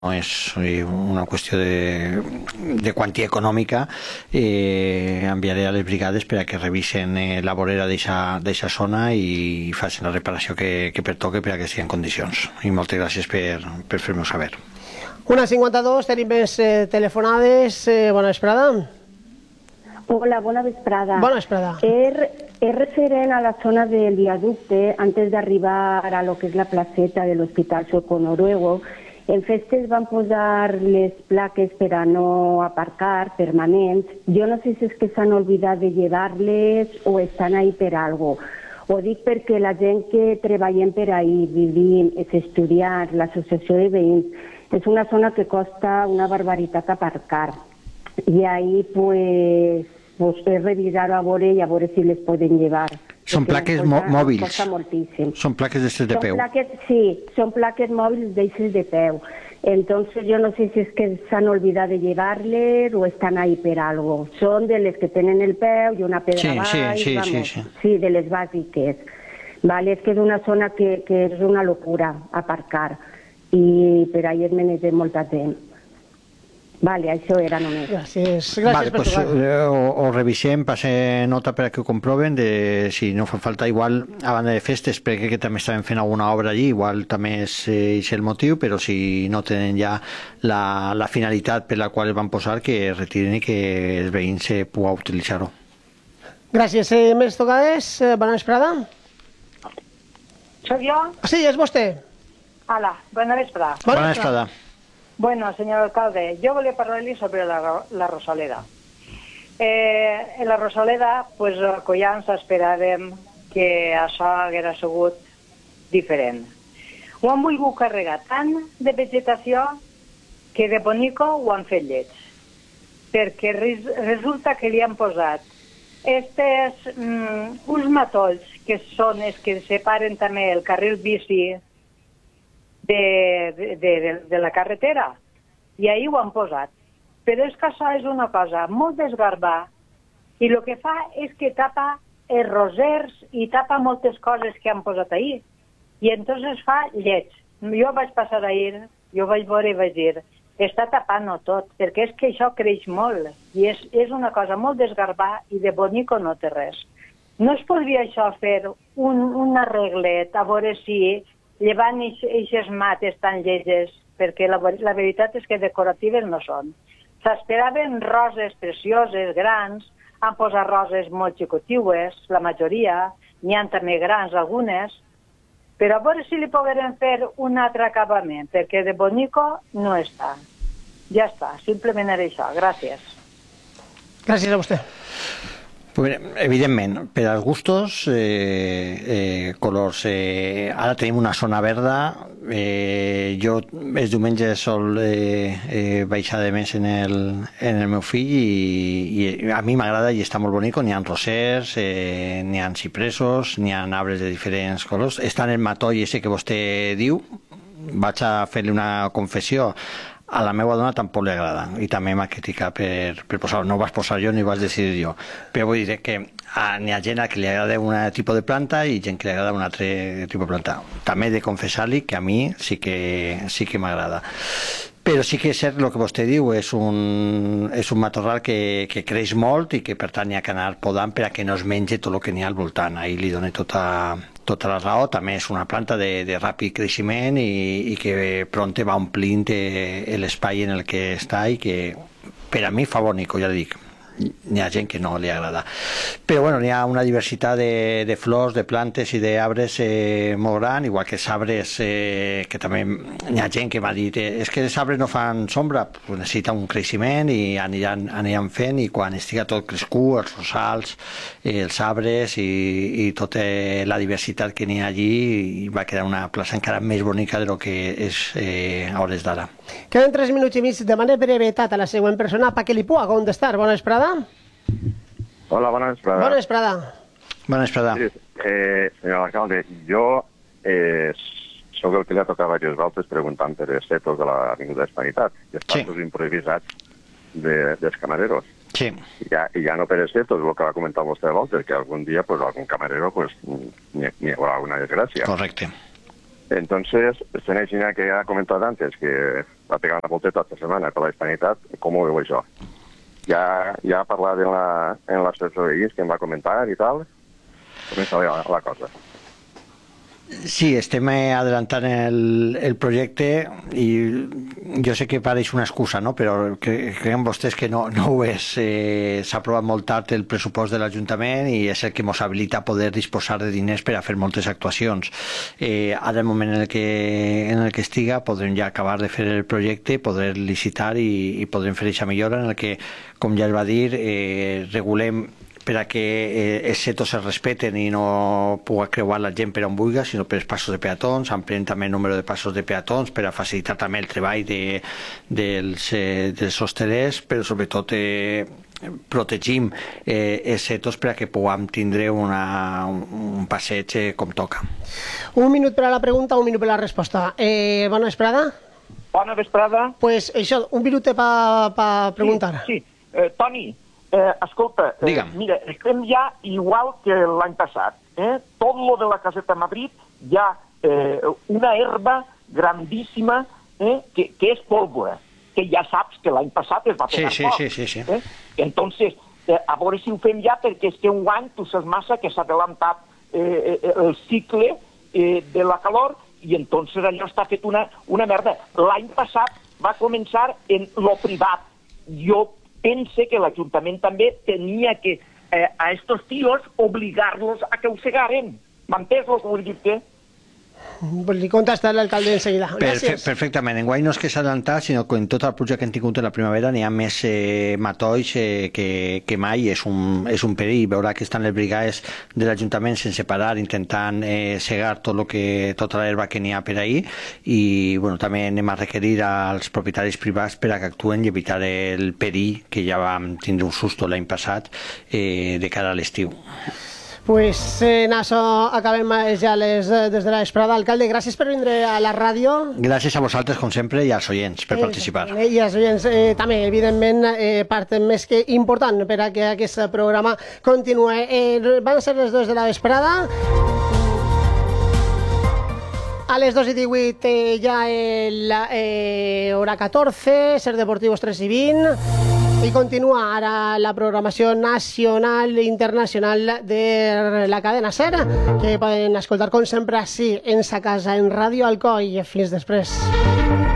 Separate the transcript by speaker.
Speaker 1: no és una qüestió de quantia econòmica, enviaré a les brigades per a que revisen la vorera d'eixa zona i facin la reparació que pertoque per a que estigui en condicions. I moltes gràcies per fer-m'ho saber.
Speaker 2: 1:52, tenim més telefonades. Bona vesprada.
Speaker 3: Hola, bona vesprada.
Speaker 2: Bona vesprada.
Speaker 3: És referent a la zona del viaducte, antes d'arribar a lo que és la placeta de l'Hospital Sueco Noruego. En festes van posar les plaques per a no aparcar permanents. Jo no sé si és que s'han oblidat de llevar-les o estan ahí per algo. Ho dic perquè la gent que treballem per ahí, vivim, els estudiants, l'associació de veïns, és una zona que costa una barbaritat aparcar. I ahí pues revisar a veure si les poden llevar.
Speaker 1: Són plaques mòbils.
Speaker 3: Costa moltíssim.
Speaker 1: Són plaques d'estes de peu.
Speaker 3: Sí, són plaques mòbils d'eixes de peu. Entonces yo no sé si es que s'han oblidat de llevar-les o estan ahí per algo. Són de les que tenen el peu i una pedra baix. Sí, de les bàsiques. Vale, és que és una zona que és una locura aparcar i per ahí es menege molta gent. Vale, això era només.
Speaker 2: Gràcies
Speaker 1: per trucar. Ho revisem, passe nota per a que ho comproven, si no fa falta, igual a banda de festes, perquè que també estaven fent alguna obra allí, igual també és el motiu, però si no tenen ja la finalitat per la qual es van posar, que es retiren i que els veïns puguen utilitzar-ho.
Speaker 2: Gràcies. Més tocades? Bona vesprada.
Speaker 4: ¿Soy yo?
Speaker 2: Sí, es vostè.
Speaker 4: Hola, buena vesprada.
Speaker 1: Bona vesprada.
Speaker 4: Bueno, señor alcalde, yo voy a hablarle sobre la Rosaleda. En la Rosaleda, pues, collans esperàvem que això haguera sigut diferent. Ho han volgut carregar tant de vegetació que de bonico ho han fet lleig. Perquè resulta que li han posat uns matolls que són els que separen també el carril bici de la carretera, i ahir ho han posat. Però és que això és una cosa molt desgarbada i el que fa és que tapa els rosers i tapa moltes coses que han posat ahir. I entonces fa lleig. Jo vaig passar ahir, jo vaig veure i vaig dir, està tapant-ho tot, perquè és que això creix molt i és una cosa molt desgarbada i de bonico no té res. No es podria això fer un arreglet a veure si llevant aquestes mates tan lleges, perquè la veritat és que decoratives no són. S'esperaven roses precioses, grans, han posat roses molt xicotiues, la majoria, n'hi ha també grans algunes, però a veure si li pogueren fer un altre acabament, perquè de bonico no està. Ja està, simplement era això. Gràcies.
Speaker 2: Gràcies a vostè.
Speaker 1: Evidentment, per als gustos, colors. Ara tenim una zona verda. Jo els diumenges sol baixar de més en el meu fill i a mi m'agrada i està molt bonic. N'hi ha rosers, n'hi ha cipresos, n'hi ha arbres de diferents colors. Està en el matoll ese que vostè diu. Vaig a fer-li una confessió. A la meva dona tampoc li agrada i també m'ha criticat per posar-ho. No ho vaig posar jo ni ho vaig decidir jo, però vull dir que n'hi ha gent a qui li agrada un tipus de planta i gent que li agrada un altre tipus de planta. També he de confessar-li que a mi sí que m'agrada. Però sí que és cert el que vostè diu, és un matorral que creix molt i que per tant hi ha que anar podant per a que no es mengi tot el que n'hi ha al voltant. Ahir li dono tota la raó. També és una planta de ràpid creixement i que pront va omplint l'espai en el que està i que per a mi fa bonic, ja dic. N'hi ha gent que no li agrada. Però bueno, n'hi ha una diversitat de flors, de plantes i d'arbres molt gran, igual que els arbres que també n'hi ha gent que m'ha dit és que els arbres no fan sombra, necessita un creixement i aniran fent, i quan estiga tot crescut, els rosals, els arbres i tota la diversitat que n'hi ha allí, va quedar una plaça encara més bonica del que és a hores d'ara.
Speaker 2: Queden 3 minuts i mig. Demane brevetat a la següent persona perquè li pugui contestar. Bona vesprada.
Speaker 5: Hola, bona vesprada.
Speaker 2: Bona vesprada.
Speaker 1: Bona vesprada.
Speaker 5: Sí, senyor alcalde, jo sóc el que li ha tocat diverses voltes preguntant per els setos de l'Avinguda Hispanitat i els passos improvisats dels camareros.
Speaker 1: Sí.
Speaker 5: I ja no per els setos, el que va comentar vostè de voltes, que algun dia algun camarero n'hi haurà una desgràcia.
Speaker 1: Correcte.
Speaker 5: Entonces, Senechina, que ha comentado antes, que va a pegar una volteta esta semana per la Hispanitat, com ho veu això? Ja ha parlat en l'assessor de Guins, que em va comentar i tal, comença la cosa.
Speaker 1: Sí, estem adelantant el projecte i jo sé que pareix una excusa, no? Però creuen vostès que no ho és. S'ha aprovat molt tard el pressupost de l'Ajuntament i és el que ens habilita a poder disposar de diners per a fer moltes actuacions. Ara, el moment en el que estiga, podrem ja acabar de fer el projecte, poder licitar i podrem fer aquesta millora en el que, com ja es va dir, regulem per a que els setos es respeten i no pugui creuar la gent per on vulgui, sinó per els passos de peatons, ampliem també el número de passos de peatons per a facilitar també el treball dels hostelers, però sobretot protegim els setos per a que puguem tindre un passeig com toca.
Speaker 2: Un minut per a la pregunta, un minut per a la resposta. Bona vesprada.
Speaker 6: Bona vesprada.
Speaker 2: Pues això, un minut per preguntar.
Speaker 6: Sí. Toni, escolta, mira, estem ja igual que l'any passat. Tot lo de la Caseta Madrid hi ha una herba grandíssima que és pólvora, que ja saps que l'any passat es va pegar foc.
Speaker 1: Sí.
Speaker 6: Entonces, a veure si ho fem ja, perquè és que un any tu saps massa que s'ha adelantat el cicle de la calor i entonces allò està fet una merda. L'any passat va començar en lo privat. Jo pense que l'Ajuntament també tenia que a estos tíos obligar-los a que ho segaren. M'entens el que vull dir-te?
Speaker 2: Li contesta l'alcalde enseguida. Gràcies.
Speaker 1: Perfectament. Enguany no és que s'ha adelantat, sinó que en tot el projecte que hem tingut en la primavera n'hi ha més matolls que mai. És un perill veure que estan les brigades de l'Ajuntament sense parar, intentant segar tota l'herba que n'hi ha per ahir, i també anem a requerir als propietaris privats per a que actuen i evitar el perill que ja vam tindre un susto l'any passat de cara a l'estiu.
Speaker 2: Pues en això acabem ja des de la vesprada. Alcalde, gràcies per vindre a la ràdio.
Speaker 1: Gràcies a vosaltres, com sempre, i als oients per participar.
Speaker 2: I als oients també, evidentment, part més que important per a que aquest programa continuï. Van ser les 2 de la vesprada. A les 2:18 ja l'hora 14, Ser Deportivos 3:20. I continua ara la programació nacional i internacional de la cadena SER, que poden escoltar com sempre així en sa casa, en Ràdio Alcoi. Fins després.